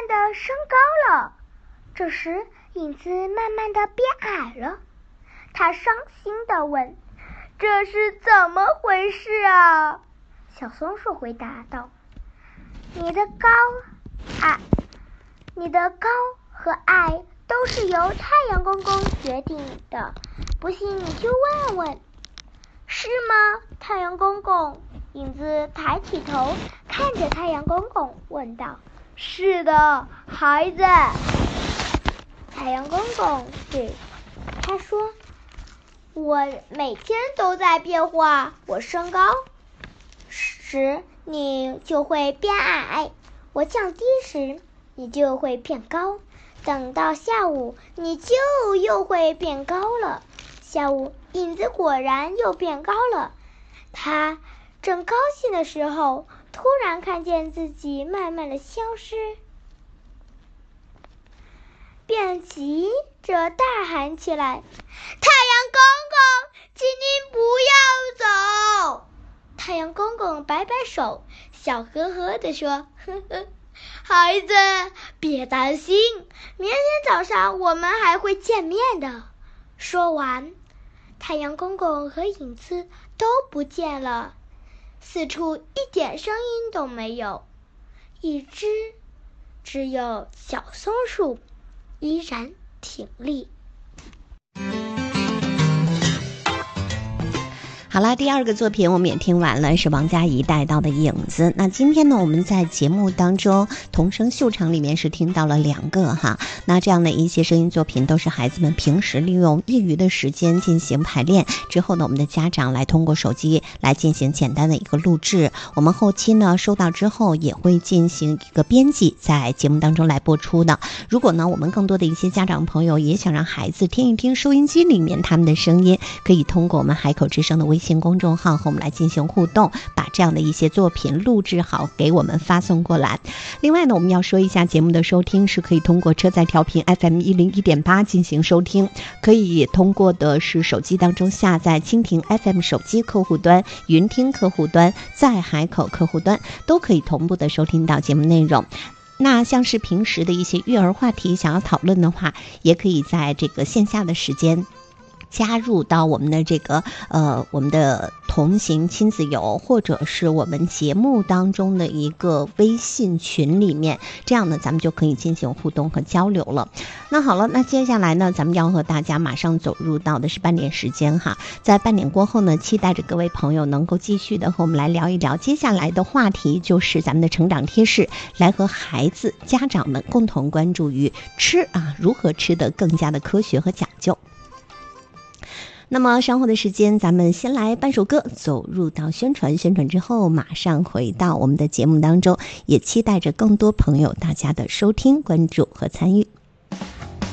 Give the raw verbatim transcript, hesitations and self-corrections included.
慢地升高了。这时影子慢慢地变矮了。他伤心地问：这是怎么回事啊？小松鼠回答道：你的高矮，你的高和矮都是由太阳公公决定的，不信你去问问。是吗？太阳公公？影子抬起头看着太阳公公问道。是的，孩子。太阳公公对他说，我每天都在变化，我升高时你就会变矮，我降低时你就会变高，等到下午你就又会变高了。下午影子果然又变高了。他正高兴的时候，突然看见自己慢慢的消失，便急着大喊起来：太阳公公，请您不要走！太阳公公摆摆手，笑呵呵地说：呵呵，孩子，别担心，明天早上我们还会见面的。说完，太阳公公和影子都不见了，四处一点声音都没有，一只只有小松树依然挺立。 好了，第二个作品我们也听完了，是王佳怡带到的影子。那今天呢，我们在节目当中童声秀场里面是听到了两个哈，那这样的一些声音作品都是孩子们平时利用业余的时间进行排练之后呢，我们的家长来通过手机来进行简单的一个录制，我们后期呢收到之后也会进行一个编辑，在节目当中来播出的。如果呢我们更多的一些家长朋友也想让孩子听一听收音机里面他们的声音，可以通过我们海口之声的微信公众号和我们来进行互动，把这样的一些作品录制好给我们发送过来。另外呢，我们要说一下节目的收听是可以通过车载调频 F M 一零一点八进行收听，可以通过的是手机当中下载蜻蜓 F M 手机客户端、云听客户端、在海口客户端，都可以同步的收听到节目内容。那像是平时的一些育儿话题想要讨论的话，也可以在这个线下的时间加入到我们的这个呃我们的同行亲子游，或者是我们节目当中的一个微信群里面，这样呢咱们就可以进行互动和交流了。那好了，那接下来呢咱们要和大家马上走入到的是半点时间哈，在半点过后呢，期待着各位朋友能够继续的和我们来聊一聊接下来的话题，就是咱们的成长贴士，来和孩子家长们共同关注于吃啊，如何吃得更加的科学和讲究。那么稍后的时间咱们先来半首歌，走入到宣传，宣传之后马上回到我们的节目当中，也期待着更多朋友大家的收听、关注和参与。